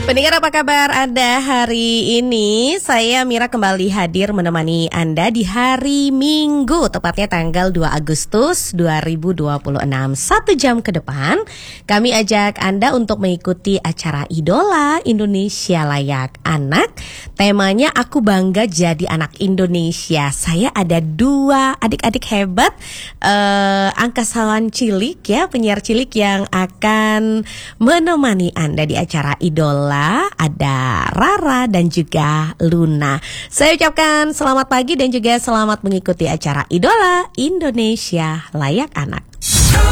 Pendengar, apa kabar Anda hari ini? Saya Mira kembali hadir menemani Anda di hari Minggu, tepatnya tanggal 2 Agustus 2026. 1 jam ke depan, kami ajak Anda untuk mengikuti acara Idola Indonesia Layak Anak. Temanya Aku Bangga Jadi Anak Indonesia. Saya ada 2 adik-adik hebat, angkasawan cilik ya, penyiar cilik yang akan menemani Anda di acara Idola. Ada Rara dan juga Luna. Saya ucapkan selamat pagi dan juga selamat mengikuti acara Idola Indonesia Layak Anak.